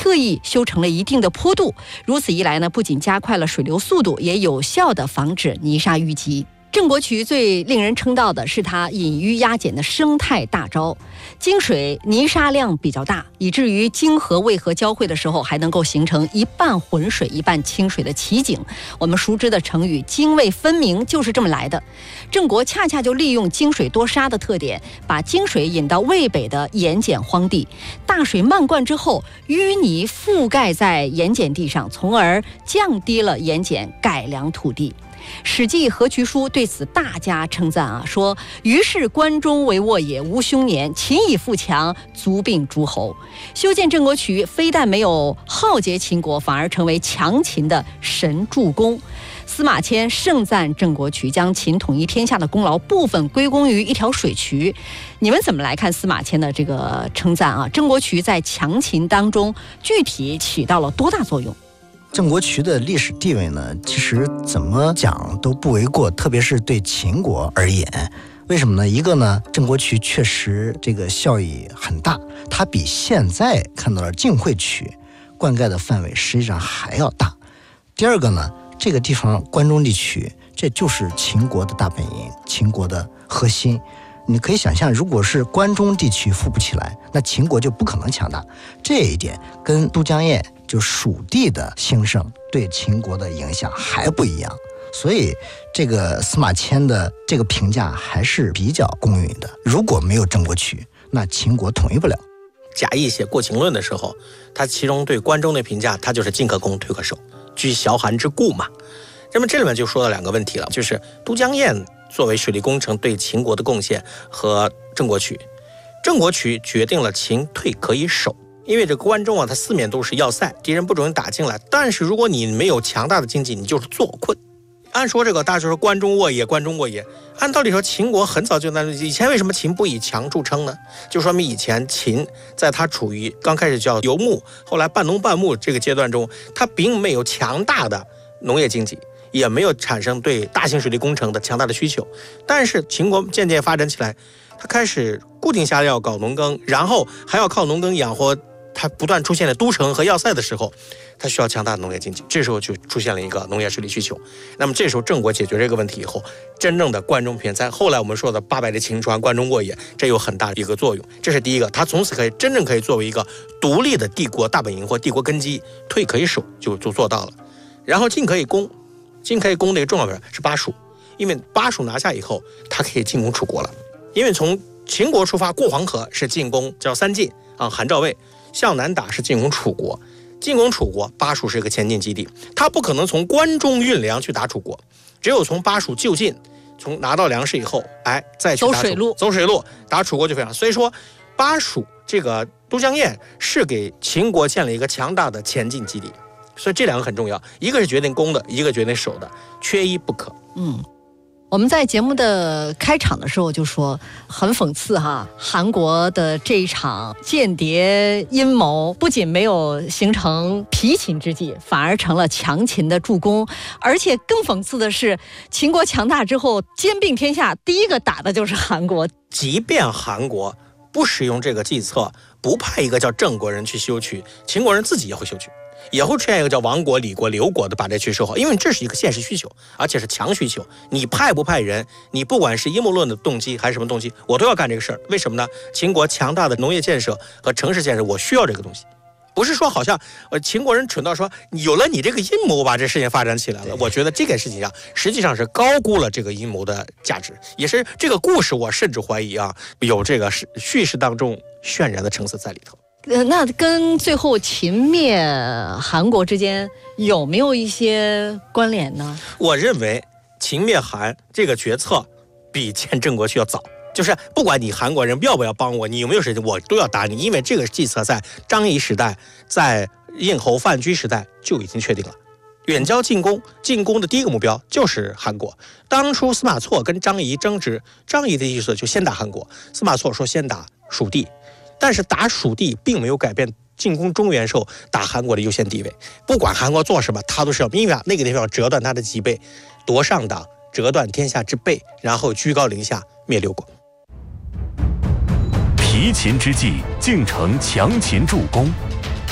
特意修成了一定的坡度。如此一来呢，不仅加快了水流速度，也有效地防止泥沙淤积。郑国渠最令人称道的是它引淤压减的生态大招。泾水泥沙量比较大，以至于泾河渭河交汇的时候，还能够形成一半浑水一半清水的奇景。我们熟知的成语泾渭分明就是这么来的。郑国恰恰就利用泾水多沙的特点，把泾水引到渭北的盐碱荒地，大水漫灌之后，淤泥覆盖在盐碱地上，从而降低了盐碱，改良土地。《史记·河渠书》对此大加称赞说：“于是关中为沃也，无凶年，秦以富强，足并诸侯。”修建郑国渠，非但没有浩劫秦国，反而成为强秦的神助攻。司马迁盛赞郑国渠，将秦统一天下的功劳部分归功于一条水渠。你们怎么来看司马迁的这个称赞啊？郑国渠在强秦当中具体起到了多大作用？ 郑国渠的历史地位呢，其实怎么讲都不为过，特别是对秦国而言。为什么呢？一个呢，郑国渠确实这个效益很大，它比现在看到的晋惠渠灌溉的范围实际上还要大。第二个呢，这个地方关中地区，这就是秦国的大本营，秦国的核心。你可以想象，如果是关中地区富不起来，那秦国就不可能强大。这一点跟都江堰就蜀地的兴盛对秦国的影响还不一样，所以这个司马迁的这个评价还是比较公允的。如果没有郑国渠，那秦国统一不了。 贾谊写《过秦论》的时候，他其中对关中的评价，他就是进可攻，退可守，居小寒之固嘛。那么这里面就说了两个问题了，就是都江堰作为水利工程对秦国的贡献和郑国渠。郑国渠决定了秦退可以守，因为这关中啊，它四面都是要塞，敌人不容易打进来。但是如果你没有强大的经济，你就是坐困。按说这个大家说关中沃也，关中沃也，按道理说秦国很早就在以前为什么秦不以强著称呢？就说明以前秦在它处于刚开始叫游牧，后来半农半牧这个阶段中，它并没有强大的农业经济，也没有产生对大型水利工程的强大的需求。但是秦国渐渐发展起来，它开始固定下来要搞农耕，然后还要靠农耕养活它不断出现的都城和要塞的时候，它需要强大的农业经济，这时候就出现了一个农业水利需求。那么这时候郑国解决这个问题以后，真正的关中偏在后来我们说的800的秦川关中沃也，这有很大的一个作用。这是第一个，它从此可以真正可以作为一个独立的帝国大本营或帝国根基，退可以守就做到了。然后进可以攻，进可以攻的一个重要是巴蜀，因为巴蜀拿下以后，它可以进攻楚国了。因为从秦国出发过黄河是进攻叫三晋啊，韩赵魏，向南打是进攻楚国。进攻楚国，巴蜀是一个前进基地，他不可能从关中运粮去打楚国，只有从巴蜀就近，从拿到粮食以后，再去打走水路打楚国就非常。所以说，巴蜀这个都江堰是给秦国建了一个强大的前进基地，所以这两个很重要，一个是决定攻的，一个决定守的，缺一不可。 我们在节目的开场的时候就说，很讽刺哈，韩国的这一场间谍阴谋不仅没有形成疲秦之计，反而成了强秦的助攻。而且更讽刺的是，秦国强大之后兼并天下，第一个打的就是韩国。 即便韩国不使用这个计策，不派一个叫郑国人去修渠，秦国人自己也会修渠，也会出现一个叫王国、李国、刘国的把这渠修好，因为这是一个现实需求，而且是强需求。你派不派人，你不管是阴谋论的动机还是什么动机，我都要干这个事儿。为什么呢？秦国强大的农业建设和城市建设，我需要这个东西。不是说好像秦国人蠢到说有了你这个阴谋把这事情发展起来了。我觉得这个事情上实际上是高估了这个阴谋的价值，也是这个故事我甚至怀疑有这个叙事当中渲染的成色在里头。 那跟最后秦灭韩国之间有没有一些关联呢？ 我认为秦灭韩这个决策比建郑国渠要早，就是不管你韩国人要不要帮我，你有没有事情，我都要打你，因为这个计策在张仪时代，在应侯范雎时代就已经确定了。远交进攻的第一个目标就是韩国。当初司马错跟张仪争执，张仪的意思就先打韩国，司马错说先打蜀地，但是打蜀地并没有改变进攻中原时候打韩国的优先地位。不管韩国做什么，他都是要因为那个地方要折断他的脊背，夺上党，折断天下之背，然后居高临下灭六国。 疲秦之计竟成强秦助攻，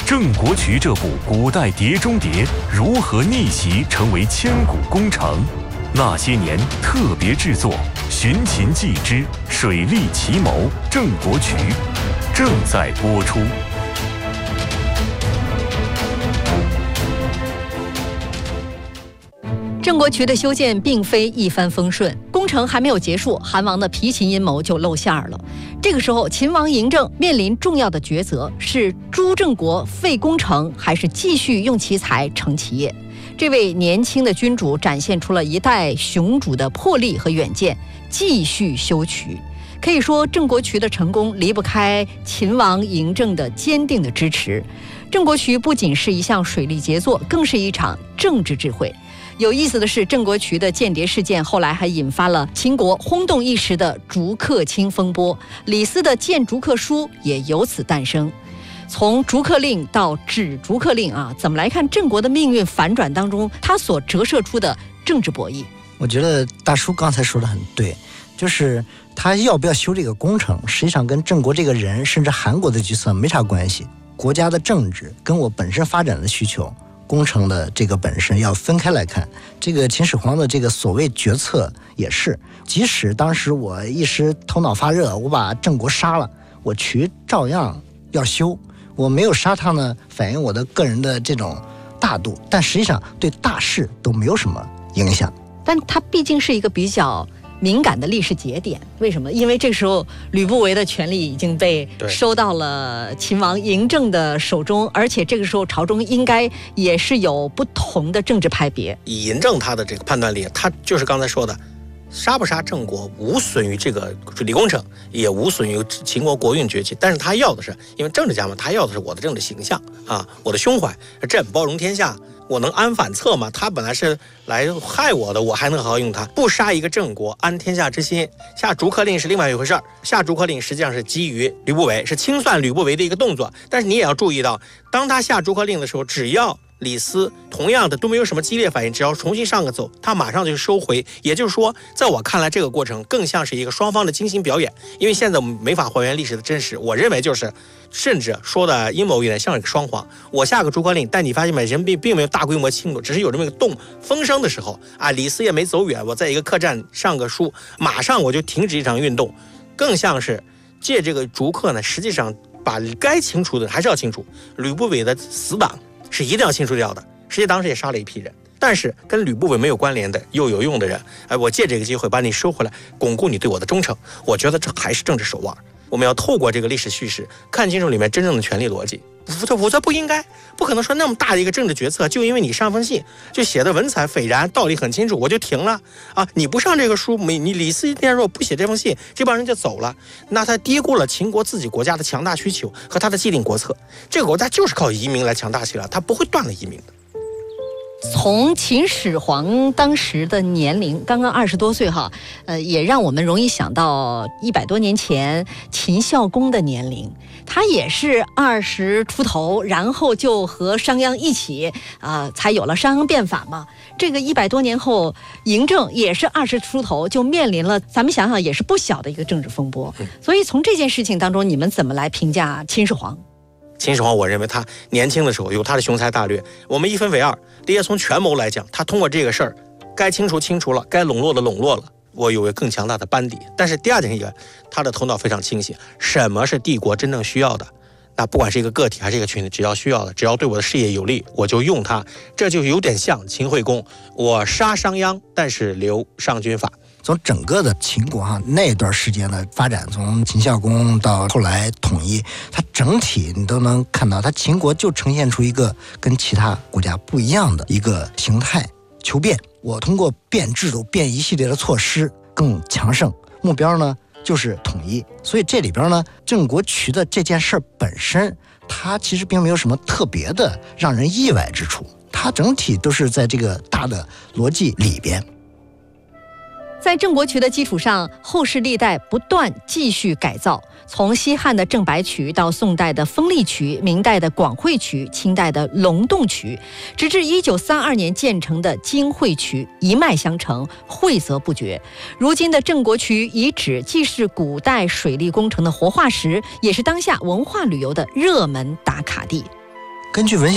郑国渠这部古代碟中谍如何逆袭成为千古功臣？那些年特别制作《寻秦记之水利奇谋郑国渠》正在播出。 郑国渠的修建并非一帆风顺，工程还没有结束，韩王的皮秦阴谋就露馅了。这个时候，秦王嬴政面临重要的抉择：是诛郑国废工程，还是继续用其才成其业？这位年轻的君主展现出了一代雄主的魄力和远见，继续修渠。可以说，郑国渠的成功离不开秦王嬴政的坚定的支持。郑国渠不仅是一项水利杰作，更是一场政治智慧。有意思的是，郑国渠的间谍事件后来还引发了秦国轰动一时的逐客卿风波，李斯的谏逐客书也由此诞生。从逐客令到止逐客令啊，怎么来看郑国的命运反转当中他所折射出的政治博弈？ 我觉得大叔刚才说的很对，就是他要不要修这个工程，实际上跟郑国这个人甚至韩国的角色没啥关系。国家的政治跟我本身发展的需求，工程的这个本身要分开来看。这个秦始皇的这个所谓决策也是，即使当时我一时头脑发热，我把郑国杀了，我渠照样要修。我没有杀他呢，反映我的个人的这种大度，但实际上对大事都没有什么影响。 但它毕竟是一个比较敏感的历史节点，为什么？因为这个时候吕不韦的权力已经被收到了秦王嬴政的手中，而且这个时候朝中应该也是有不同的政治派别。 以嬴政他的这个判断力，他就是刚才说的，杀不杀郑国无损于这个水利工程，也无损于秦国国运崛起，但是他要的是，因为政治家嘛，他要的是我的政治形象啊，我的胸怀，朕包容天下，我能安反侧吗？他本来是来害我的，我还能好好用他？不杀一个郑国，安天下之心。下逐客令是另外一回事儿，下逐客令实际上是基于吕不韦，是清算吕不韦的一个动作。但是你也要注意到，当他下逐客令的时候，只要李斯同样的都没有什么激烈反应，只要重新上个奏，他马上就收回。也就是说，在我看来，这个过程更像是一个双方的精心表演，因为现在我们没法还原历史的真实。我认为就是，甚至说的阴谋一点，像一个双簧。我下个逐客令，但你发现没，人并没有大规模庆祝，只是有这么一个风声的时候啊，李斯也没走远，我在一个客栈上个书，马上我就停止一场运动，更像是借这个逐客呢，实际上把该清除的还是要清除，吕不韦的死党是一定要清除掉的。实际当时也杀了一批人，但是跟吕不韦没有关联的又有用的人，我借这个机会把你收回来，巩固你对我的忠诚。我觉得这还是政治手腕。我们要透过这个历史叙事，看清楚里面真正的权力逻辑。我这不应该，不可能说那么大的一个政治决策，就因为你上封信就写的文采斐然，道理很清楚，我就停了啊！你不上这个书，你李斯一天若不写这封信，这帮人就走了，那他低估了秦国自己国家的强大需求和他的既定国策。这个国家就是靠移民来强大起来，他不会断了移民的。 从秦始皇当时的年龄刚刚20多岁哈，也让我们容易想到100多年前秦孝公的年龄，他也是20出头，然后就和商鞅一起才有了商鞅变法嘛。这个100多年后，嬴政也是20出头，就面临了咱们想想也是不小的一个政治风波。所以从这件事情当中，你们怎么来评价秦始皇？ 秦始皇，我认为他年轻的时候有他的雄才大略，我们一分为二。第一，从权谋来讲，他通过这个事儿，该清除了，该笼络的笼络了，我有个更强大的班底。但是第二点一个，他的头脑非常清醒，什么是帝国真正需要的？那不管是一个个体还是一个群体，只要需要的，只要对我的事业有利，我就用它。这就有点像秦惠公，我杀商鞅，但是留商君法。 从整个的秦国那段时间的发展，从秦孝公到后来统一，它整体你都能看到，它秦国就呈现出一个跟其他国家不一样的一个形态，求变。我通过变制度、变一系列的措施更强盛，目标呢就是统一。所以这里边呢，郑国渠的这件事本身，它其实并没有什么特别的让人意外之处，它整体都是在这个大的逻辑里边。 在郑国渠的基础上，后世历代不断继续改造，从西汉的郑白渠到宋代的丰利渠，明代的广惠渠，清代的龙洞渠，直至1932年建成的金惠渠，一脉相承，惠泽不绝。如今的郑国渠遗址既是古代水利工程的活化石，也是当下文化旅游的热门打卡地。 根据文献